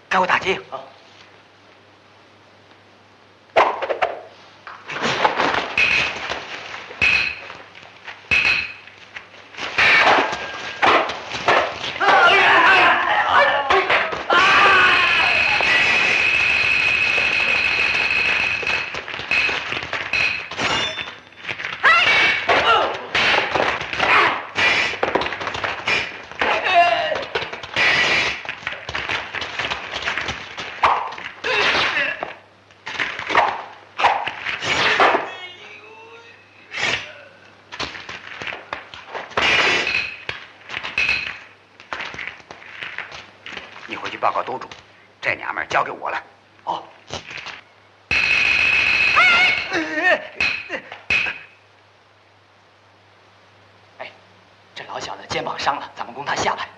该我打击。 啊。 你回去报告督主，这娘们儿交给我了。 哦。哎，这老小子肩膀伤了，咱们攻他下盘。